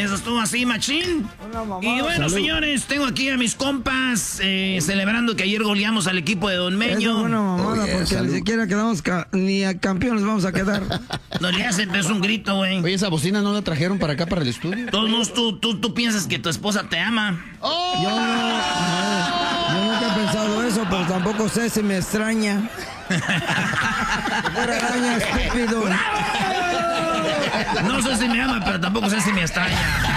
Eso estuvo así, machín. Y bueno, Salud. Señores, tengo aquí a mis compas celebrando que ayer goleamos al equipo de Don Meño. Eso es una mamada, porque salud. ni siquiera quedamos ni a campeones vamos a quedar. No le hacen, pero es un grito, güey. Oye, esa bocina no la trajeron para acá, para el estudio. Todos modos, tú piensas que tu esposa te ama. Yo nunca he pensado eso, pero tampoco sé si me extraña. Fuera araña, estúpido. No sé si me ama, pero tampoco sé si me extraña.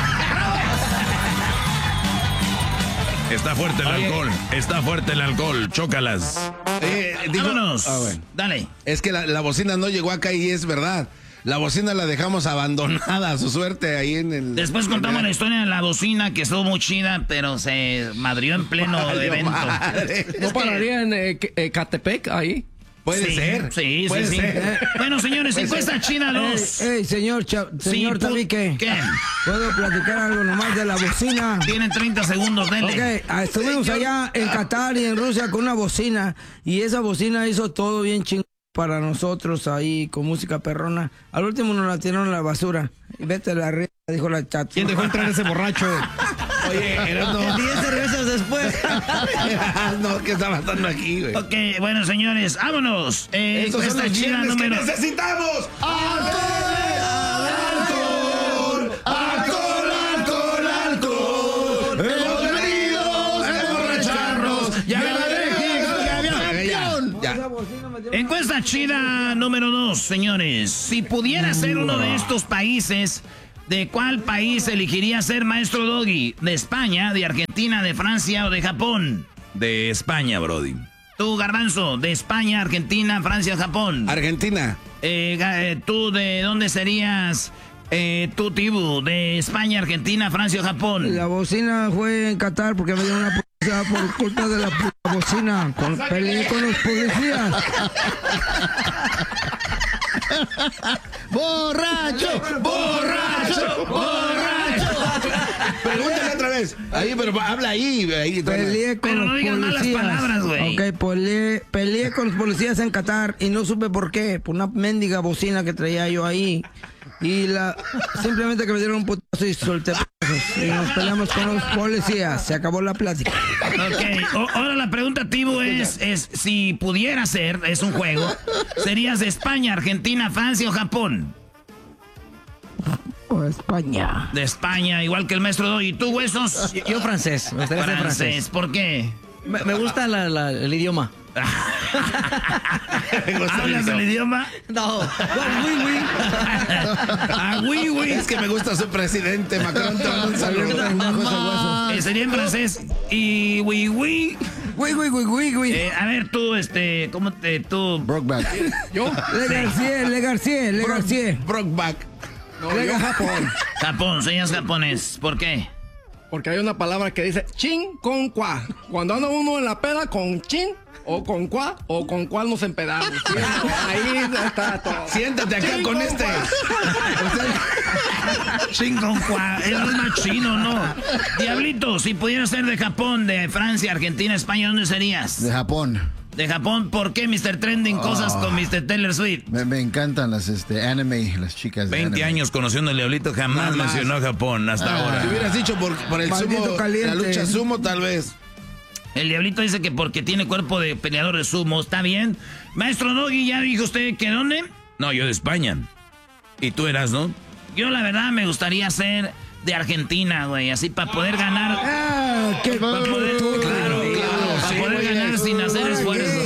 Está fuerte el alcohol. Está fuerte el alcohol. Chócalas. Vámonos. bueno. Dale. Es que la bocina no llegó acá y es verdad. La bocina la dejamos abandonada a su suerte ahí en el... Después contamos la historia de la bocina, que estuvo muy chida, pero se madrió en pleno evento. ¿No pararía en Catepec ahí? Puede ser. Sí, puede sí. ser. Bueno, señores, encuesta china 2. Ey, señor Tabique. ¿Qué? ¿Puedo platicar algo nomás de la bocina? Tienen 30 segundos, denle. Ok, estuvimos allá en Qatar y en Rusia con una bocina. Y esa bocina hizo todo bien chingón para nosotros ahí con música perrona. Al último nos la tiraron a la basura. Y vete a la red, dijo la chat. ¿Quién dejó entrar ese borracho? Oye, Erasmo. 10 cervezas después. No, ¿qué está pasando aquí, güey? Ok, bueno, señores, vámonos. Estos son Encuesta los china viernes que número... necesitamos. ¡Alcohol! ¡Alcohol, alcohol, alcohol! ¡Hemos venido a emborracharnos! ¡Ya Encuesta china número 2, señores. Si pudiera ser uno de estos países, ¿de cuál país elegiría ser maestro Doggy? ¿De España, de Argentina, de Francia o de Japón? De España, Brody. Tú, Garbanzo, de España, Argentina, Francia, Japón. Argentina. ¿Tú de dónde serías? Tú, Tibu, de España, Argentina, Francia o Japón. La bocina fue en Qatar porque me dieron una policía por culpa de la puta bocina. Peleé con los policías. ¡Borracho! ¡Borracho! ¡Borracho! Pregúntale otra vez. Ahí, pero habla ahí. Peleé con Pero no los digas malas policías. palabras, güey. Ok, peleé con los policías en Qatar y no supe por qué. Por una mendiga bocina que traía yo ahí. Y simplemente que me dieron un putazo y solté pasos. Y nos peleamos con los policías. Se acabó la plática. Ok, ahora la pregunta, Tibu, es si pudiera ser, es un juego, ¿serías de España, Argentina, Francia o Japón? O España. De España, igual que el maestro Doggy. ¿Y tú, Huesos? Yo francés, me gustaría ser francés. ¿Por qué? Me gusta el idioma. ¿Hablas el idioma? No. Oui. Ah, oui, oui. Es que me gusta su presidente, Macron. Te mando un saludo. Sería en francés. Y oui, oui. Güey. A ver, tú, ¿cómo tú? Brokeback. ¿Yo? Le García. Brokeback. No, yo Japón. Japón, señas japonés. ¿Por qué? Porque hay una palabra que dice chin con cuá. Cuando anda uno en la peda con chin o con cuá o con cuál nos empedamos. ¿Sí? Ahí está todo. Siéntate acá con este. Chingonhua, es más chino, ¿no? Diablito, si pudieras ser de Japón, de Francia, Argentina, España, ¿dónde serías? De Japón. De Japón, ¿por qué Mr. Trending cosas con Mr. Taylor Swift? Me encantan las anime, las chicas de 20 anime. años conociendo al Diablito, jamás Nada más. mencionó a Japón hasta ahora. Si hubieras dicho por el Maldito sumo, caliente. la lucha sumo, tal vez. El Diablito dice que porque tiene cuerpo de peleador de sumo, ¿está bien? Maestro Doggy, ¿ya dijo usted que dónde? No, yo de España. ¿Y tú eras, no? Yo la verdad me gustaría ser de Argentina, güey, así para poder ganar. Qué Para poder, claro, para poder ganar sin hacer esfuerzo.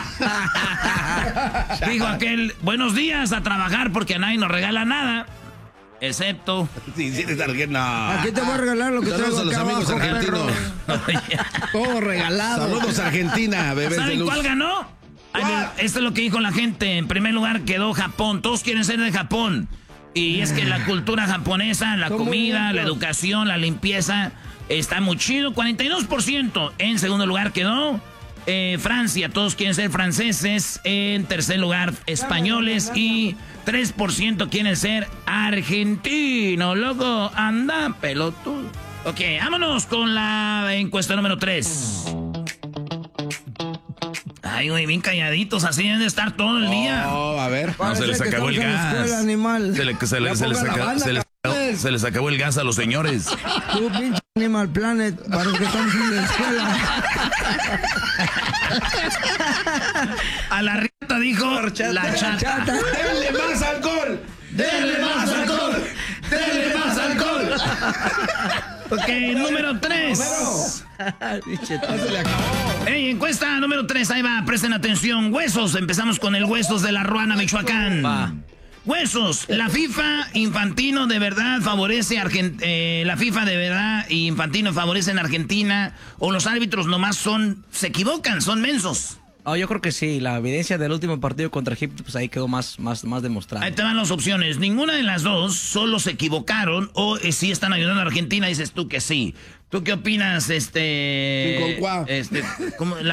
Dijo aquel, buenos días a trabajar porque a nadie nos regala nada. Excepto. Sí, eres argentino. Aquí te voy a regalar lo que traigo Saludos a los acá amigos abajo, argentinos. Todo regalado. Saludos a Argentina, bebés de ¿Saben luz. cuál ganó? Esto es lo que dijo la gente. En primer lugar quedó Japón. Todos quieren ser de Japón. Y es que la cultura japonesa, la comida, la educación, la limpieza, está muy chido. 42%. En segundo lugar quedó Francia. Todos quieren ser franceses. En tercer lugar, españoles. Y 3% quieren ser argentinos. Loco, anda, pelotudo. Ok, vámonos con la encuesta número 3. Ay, güey, bien calladitos, así deben de estar todo el día. Oh, a ver. No, se les Parece que acabó el estamos en la gas. escuela, animal. Se les Se les acabó el gas a los señores. Tú, pinche Animal Planet, parece que estamos en la escuela. A la riata dijo la chata. ¡Denle más alcohol! ¡Denle más alcohol! ¡Denle más alcohol! Ok, número 3. Se le acabó. Ey, encuesta número 3, ahí va, presten atención. Huesos, empezamos con el Huesos de la Ruana, Michoacán. Va. Huesos, la FIFA Infantino de verdad favorece la FIFA de verdad y Infantino favorecen a Argentina, o los árbitros nomás se equivocan, son mensos. Oh, yo creo que sí, la evidencia del último partido contra Egipto, pues ahí quedó más demostrada. Ahí te van las opciones, ninguna de las dos, solo se equivocaron o sí están ayudando a Argentina, dices tú que sí. ¿Tú qué opinas, ¿cómo? La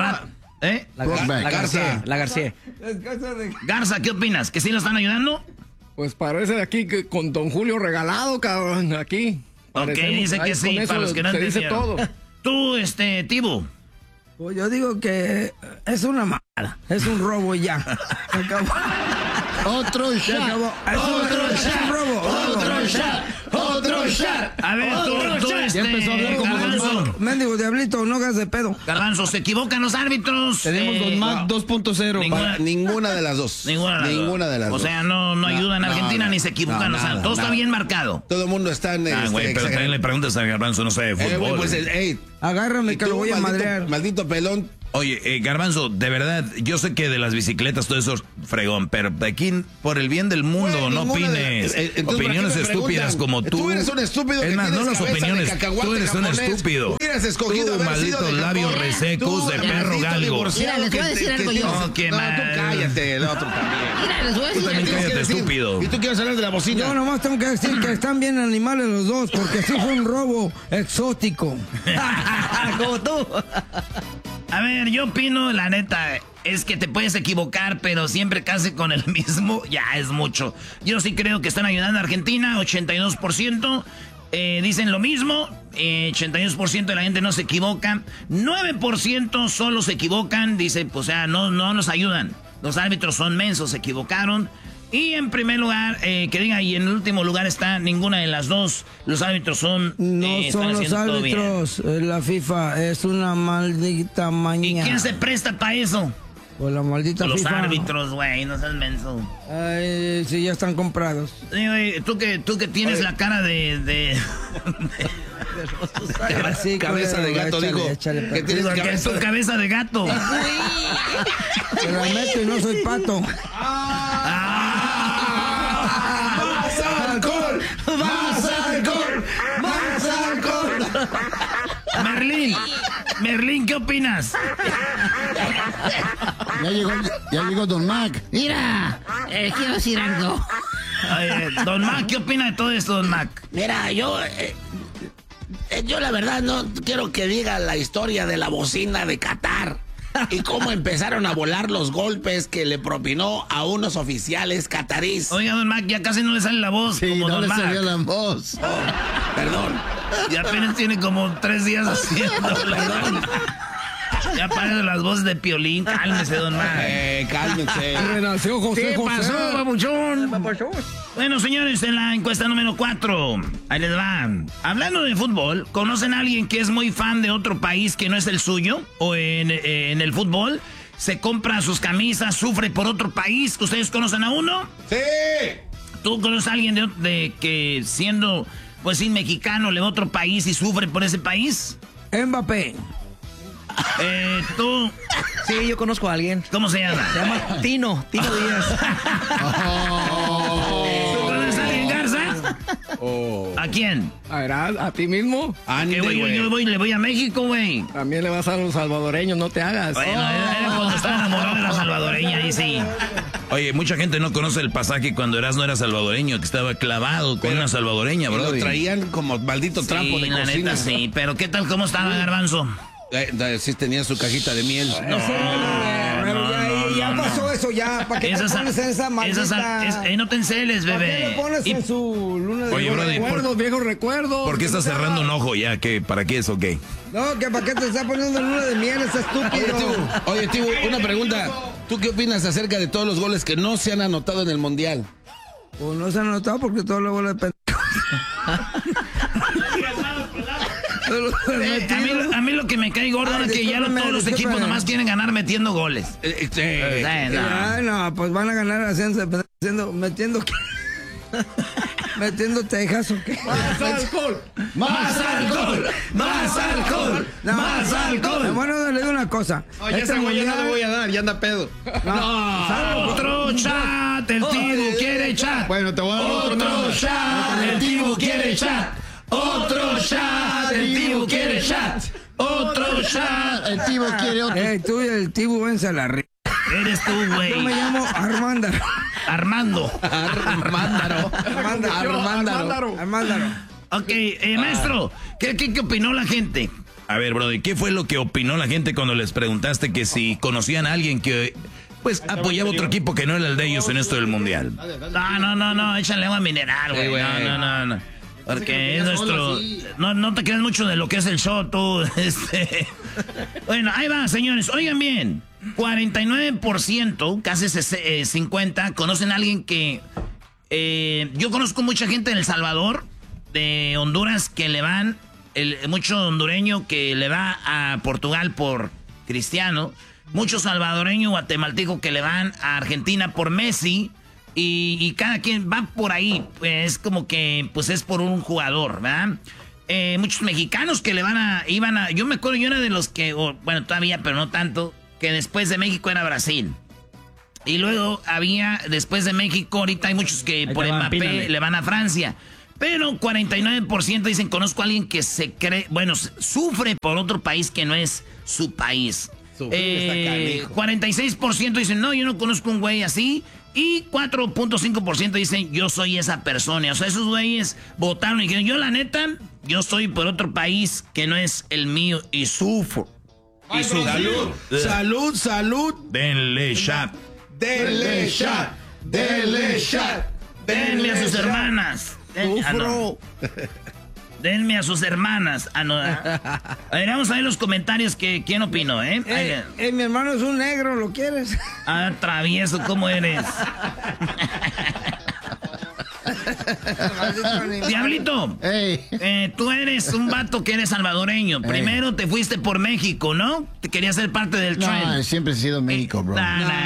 García. Garza, ¿qué opinas? ¿Que sí lo están ayudando? Pues parece de aquí que con Don Julio regalado, cabrón, aquí. Ok, dice que sí, para los que no se dice entendieron. todo. Tú, Tibu. Pues yo digo que es una mala, es un robo y ya. Se acabó. Otro Se shot. acabó. Es un robo. ¡Otro shot! ¡Otro shot! A ver, tú, Ya empezó a hablar como Garbanzo. Mendigo diablito, no hagas de pedo. Garbanzo, ¿se equivocan los árbitros? Tenemos Don Mac 2.0. Ninguna de las dos. Ninguna de las dos. O sea, no ayudan a Argentina ni se equivocan. O sea, todo está bien marcado. Todo el mundo está en Güey, pero también le preguntas a Garbanzo, no sé, de fútbol. pues, Agárrame que lo voy a madrear. Maldito pelón. Oye, Garbanzo, de verdad, yo sé que de las bicicletas todo eso es fregón, pero de aquí, por el bien del mundo, Güey, no ninguna opines opiniones ¿para qué me estúpidas preguntan? como tú. Tú eres un estúpido. Es que más, no tienes las cabeza de opiniones, cacahuate tú eres un japonés. estúpido. Hubieras escogido Tú, haber maldito sido de labios Japón. resecos Tú, de perro maldito galgo. divorciado Mira, les voy a que- decir que algo tienes- yo. No, qué No, mal. tú cállate, el otro también. Mira, les voy a Tú decir también algo. cállate, estúpido. Y tú quieres hablar de la bocina. Yo nomás tengo que decir que están bien animales los dos, porque sí fue un robo exótico. Como tú. A ver, yo opino, la neta, es que te puedes equivocar, pero siempre casi con el mismo, ya es mucho. Yo sí creo que están ayudando a Argentina, 82%. Dicen lo mismo, 82% de la gente no se equivoca, 9% solo se equivocan, dice, pues, o sea, no nos ayudan. Los árbitros son mensos, se equivocaron. Y en primer lugar, que diga, y en el último lugar está ninguna de las dos. Los árbitros son... No están son los haciendo todo bien. árbitros, la FIFA es una maldita ¿Y mañana. quién se presta para eso? Pues la maldita Los FIFA. árbitros, güey, no seas menso. Ay, sí, ya están comprados. Sí, güey, tú que tienes la cara de Así, Cabeza de gato, échale, digo. échale, Que tienes que es tu cabeza de gato. Te la meto y no soy pato. ¡Más alcohol! ¡Más alcohol! ¡Más alcohol! Merlín, ¿qué opinas? Ya llegó Don Mac. Mira, quiero decir algo. Oye, Don Mac, ¿qué opina de todo esto, Don Mac? Mira, yo la verdad no quiero que diga la historia de la bocina de Qatar y cómo empezaron a volar los golpes que le propinó a unos oficiales catarís. Oiga, Don Mac, ya casi no le sale la voz Sí, como no Don le Mac. salió la voz. Perdón. Ya apenas tiene como 3 días haciéndolo. Ya parece las voces de Piolín. Cálmese, Don Mac. Cálmense. Renació José ¿Qué José. pasó, babuchón? Bueno, señores, en la encuesta número 4, ahí les va. Hablando de fútbol, ¿conocen a alguien que es muy fan de otro país que no es el suyo? ¿O en el fútbol se compra sus camisas, sufre por otro país? ¿Ustedes conocen a uno? ¡Sí! ¿Tú conoces a alguien de que siendo, pues sí, mexicano, le va a otro país y sufre por ese país? Mbappé. ¿Tú? Sí, yo conozco a alguien. ¿Cómo se llama? Se llama Tino Díaz. ¿Tú conoces a alguien, Garza? ¿A quién? A ver, a ti mismo. Que le voy a México, güey. También le vas a los salvadoreños, no te hagas. Bueno, era cuando estaba enamorado de la salvadoreña, ahí sí. Oye, mucha gente no conoce el pasaje cuando Erasmo era salvadoreño, que estaba clavado con una salvadoreña, bro. Lo traían como maldito trapo Sí, de la cocina. neta sí, pero ¿qué tal cómo estaba, Garbanzo? Sí tenía su cajita de miel. Ya pasó eso, ya. ¿Para qué te pones en esa maldita? No te enceles, ¿Para qué bebé. le pones en su luna de Oye, miel? Brody, Recuerdos, viejos recuerdos. ¿por qué estás cerrando un ojo ya? ¿Qué? ¿Para qué es o qué? No, que para qué te está poniendo en luna de miel, ese estúpido. Oye, Tibu, una pregunta. ¿Tú qué opinas acerca de todos los goles que no se han anotado en el Mundial? Pues no se han notado porque todo lo vuelve pendejo. A mí lo que me cae gordo es que ya todos los equipos nomás quieren ganar metiendo goles. No, pues van a ganar metiendo Texas o qué. ¡Más alcohol! ¡Más alcohol! ¡Más alcohol! ¡Más alcohol! Bueno, le digo una cosa. No, ya esa güey ya no le voy a dar, ya anda pedo. Otro chat, el Tibu quiere chat. Bueno, te voy a dar otro chat, el Tibu quiere chat. Otro chat, el Tibu quiere chat. Otro chat. El Tibu quiere otro. Tú y el Tibu vence a la Eres tú, güey. Yo me llamo Armándaro. Armándaro. Ok, maestro, ¿qué opinó la gente? A ver, brother, ¿qué fue lo que opinó la gente cuando les preguntaste que si conocían a alguien que, pues, apoyaba otro equipo que no era el de ellos en esto del mundial? No, échale agua mineral, güey. No. Porque es nuestro... No te creas mucho de lo que es el show, tú. Bueno, ahí va, señores. Oigan bien. 49%, casi 50%, conocen a alguien que... yo conozco mucha gente en El Salvador, de Honduras, que le van... mucho hondureño que le va a Portugal por Cristiano. Mucho salvadoreño, guatemalteco que le van a Argentina por Messi. Y cada quien va por ahí. Es como que pues es por un jugador, ¿verdad? Muchos mexicanos que iban a... Yo me acuerdo, yo era de los que... bueno, todavía, pero no tanto... Que después de México era Brasil. Y luego había, después de México, ahorita hay muchos que por Mbappé le van a Francia. Pero 49% dicen, conozco a alguien que se cree, bueno, sufre por otro país que no es su país. 46% dicen, no, yo no conozco un güey así. Y 4.5% dicen, yo soy esa persona. O sea, esos güeyes votaron y dijeron, yo la neta, yo estoy por otro país que no es el mío y sufro. Y su salud. Denle shot. Denle shot. Denme a sus hermanas. Denme a sus hermanas. A ver, vamos a ver los comentarios que quién opinó, ¿eh? Mi hermano es un negro, ¿lo quieres? Travieso, ¿cómo eres? Diablito, tú eres un vato que eres salvadoreño. Primero te fuiste por México, ¿no? Te querías ser parte del trend. No, siempre he sido México, bro.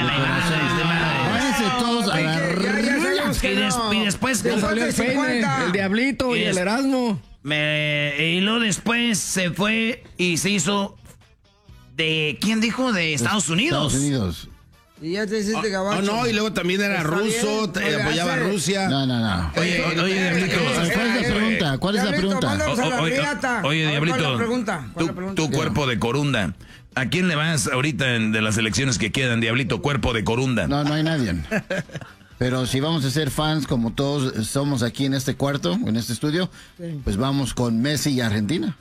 Y después salió el Peine, el Diablito y el Erasmo. Y luego después se fue y se hizo de... ¿Quién dijo? De Estados Unidos. Estados Unidos. Y ya te hiciste gabacho. No, y luego también era ruso, apoyaba a Rusia. No. Oye, Diablito. ¿Cuál es la pregunta? Oye, Diablito, tu cuerpo de corunda. ¿A quién le vas ahorita de las elecciones que quedan, Diablito? Cuerpo de corunda. No hay nadie. Pero si vamos a ser fans como todos somos aquí en este cuarto, en este estudio, pues vamos con Messi y Argentina.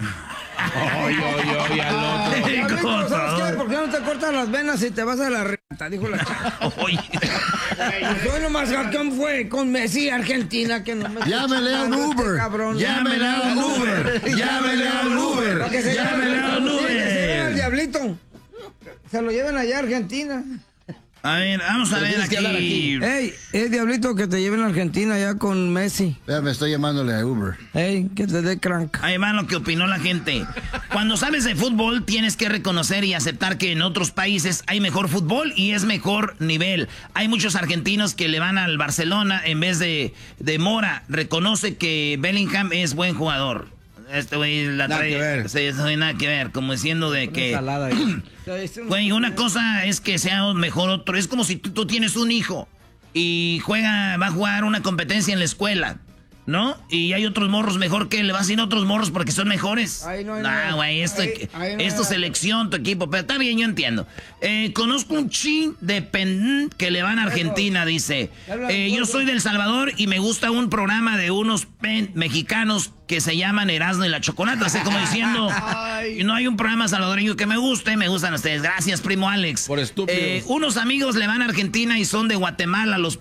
¿Sabes qué? ¿Por qué no te cortas las venas y te vas a la reta? Dijo la chica. Soy nomás campeón fue con Messi y Argentina que no me... Llámele a un Uber. Llámele a un Uber. Llámele a un Uber. Llámele a un Uber. Que se lleven al Diablito. Se lo lleven allá a Argentina. A ver, vamos a ver aquí. Ey, Diablito, que te lleven a Argentina ya con Messi. Me estoy llamándole a Uber. Ey, que te dé crank. Ahí va lo que opinó la gente. Cuando sabes de fútbol, tienes que reconocer y aceptar que en otros países hay mejor fútbol y es mejor nivel. Hay muchos argentinos que le van al Barcelona en vez de Mora. Reconoce que Bellingham es buen jugador. Este güey la trae. Sí, eso no hay nada que ver. Como diciendo de que... Güey, una cosa es que sea mejor otro. Es como si tú tienes un hijo y va a jugar una competencia en la escuela, ¿no? Y hay otros morros mejor que él. Le vas a ir a otros morros porque son mejores. No, güey, esto es selección, tu equipo. Pero está bien, yo entiendo. Conozco un chin de que le van a Argentina, dice. Yo soy de El Salvador y me gusta un programa de unos mexicanos que se llaman Erasmo y la Chocolata. Así como diciendo, no hay un programa salvadoreño que me guste, me gustan ustedes. Gracias, primo Alex. Por estúpidos. Unos amigos le van a Argentina y son de Guatemala, los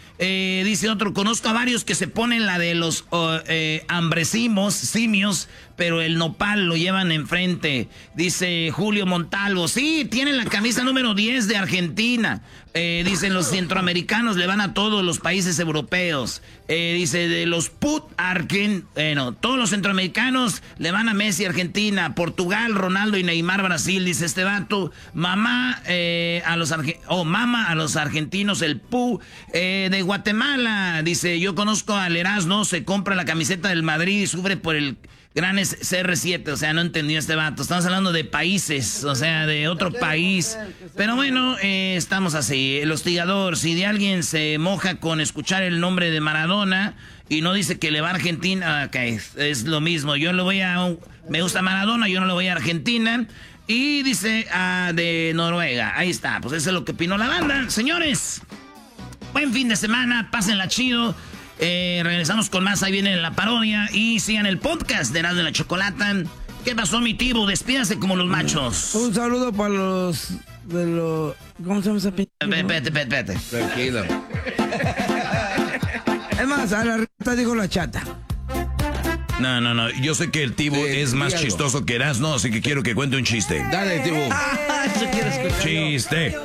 dice otro, conozco a varios que se ponen la de los simios, pero el nopal lo llevan enfrente. Dice Julio Montalvo, sí, tienen la camisa número 10 de Argentina. Dicen los centroamericanos le van a todos los países europeos. Dice de los todos los centroamericanos le van a Messi, Argentina, Portugal, Ronaldo y Neymar, Brasil. Dice este vato, mama a los argentinos el pu. De Guatemala, dice, yo conozco al Erasmo, se compra la camiseta del Madrid y sufre por el gran CR7, o sea, no entendió este vato. Estamos hablando de países, o sea, de otro país. Pero bueno, estamos así. El hostigador, si de alguien se moja con escuchar el nombre de Maradona y no dice que le va a Argentina, ok, es lo mismo. Me gusta Maradona, yo no le voy a Argentina. Y dice de Noruega, ahí está, pues eso es lo que opinó la banda. Señores, buen fin de semana, pásenla chido. Regresamos con más, ahí viene la parodia. Y sigan el podcast de Erasmo y la Chocolata. ¿Qué pasó, mi tibu? Despídase como los machos. Un saludo para los ¿cómo se llama esa pinche? Espérate. Tranquilo. Es más, a la reta dijo la chata. No. Yo sé que el Tibu es más chistoso que Erasmo, así que quiero que cuente un chiste. Dale, Tibu. Chiste.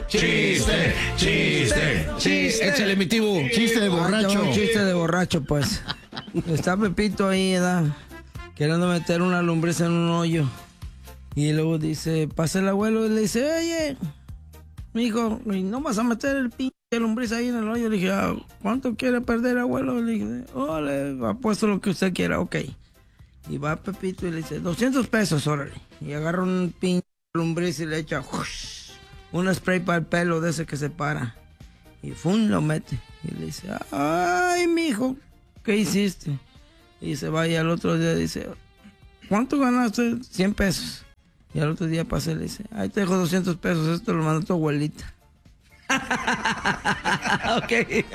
Échale, mi Tibu. Chiste de borracho. Un chiste de borracho, pues. Está Pepito ahí, ¿verdad? Queriendo meter una lombriz en un hoyo. Y luego dice, pasa el abuelo y le dice, oye, mijo, ¿no vas a meter el pinche lombriz ahí en el hoyo? Le dije, ¿cuánto quiere perder, abuelo? Le dije, le apuesto lo que usted quiera, ok. Y va Pepito y le dice, 200 pesos, órale. Y agarra un pinche lombriz y le echa un spray para el pelo de ese que se para. Y lo mete. Y le dice, ay, mijo, ¿qué hiciste? Y se va y al otro día dice, ¿cuánto ganaste? 100 pesos. Y al otro día pasa y le dice, ahí te dejo 200 pesos, esto lo mandó tu abuelita. Ok.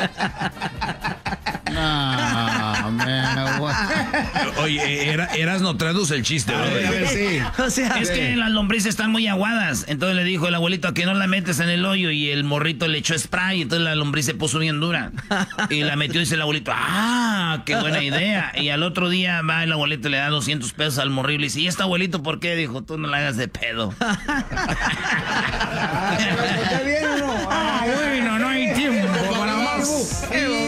Oye, Erasmo, traduce el chiste, bro. Sí. O sea, es que las lombrices están muy aguadas. Entonces le dijo el abuelito que no la metes en el hoyo. Y el morrito le echó spray. Entonces la lombriz se puso bien dura. Y la metió y dice el abuelito, qué buena idea. Y al otro día va el abuelito y le da 200 pesos al morrillo. Y le dice, ¿y este abuelito por qué? Dijo, tú no la hagas de pedo. ¿Está bien o no? Bueno, no hay tiempo para más.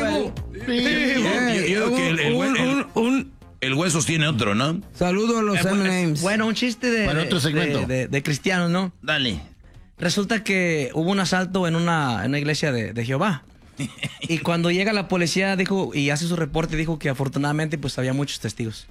Yo que el Huesos tiene otro, ¿no? Saludo a los M&M's. Bueno, un chiste Para otro segmento. de cristianos, ¿no? Dale. Resulta que hubo un asalto en una iglesia de Jehová. Y cuando llega la policía dijo y hace su reporte, dijo que afortunadamente pues había muchos testigos.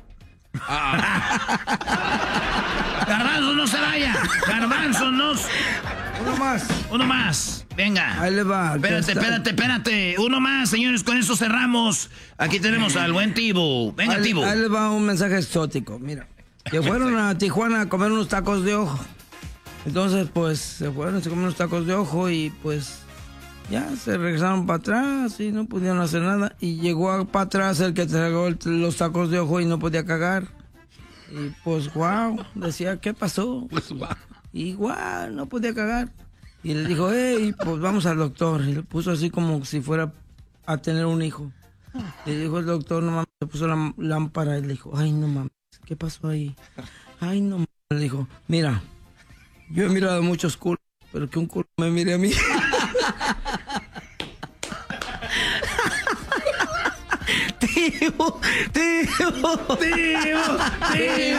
Garbanzo, no se vaya. Garbanzo, no. Uno más. Venga. Ahí le va. Espérate. Uno más, señores. Con eso cerramos. Aquí tenemos al buen Tibu. Venga, Tibu. Ahí le va un mensaje exótico. Mira, que fueron a Tijuana a comer unos tacos de ojo. Entonces, pues, se fueron a comer unos tacos de ojo y, pues, ya se regresaron para atrás y no pudieron hacer nada. Y llegó para atrás el que tragó los tacos de ojo y no podía cagar. Y, pues, wow, decía, ¿qué pasó? Igual, no podía cagar. Y le dijo, hey, pues vamos al doctor. Y le puso así como si fuera a tener un hijo. Y le dijo el doctor, no mames, le puso la lámpara y le dijo, ay, no mames, ¿qué pasó ahí? Ay, no mames. Le dijo, mira, yo he mirado muchos culos, pero que un culo me mire a mí. ¡Tío!